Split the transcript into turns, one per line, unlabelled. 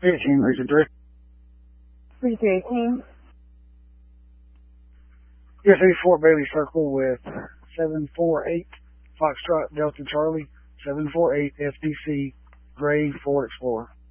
18, Region 3.
3318.
Yes, 84 Bailey Circle with 748 Foxtrot Delta Charlie, 748 FDC Gray Ford Explorer.